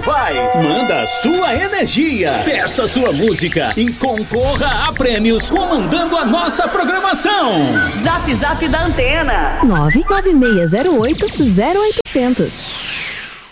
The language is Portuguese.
vai. Manda sua energia, peça sua música e concorra a prêmios comandando a nossa programação. Zap da Antena 996080800.